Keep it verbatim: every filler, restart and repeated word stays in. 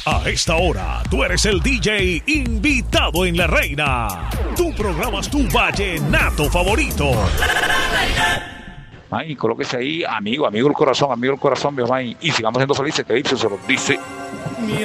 A esta hora, tú eres el D J invitado en La Reina. Tú programas tu vallenato favorito. Ay, colóquese ahí, amigo, amigo del corazón, amigo del corazón, mi hermano. Y sigamos siendo felices, que Ipsos se los dice.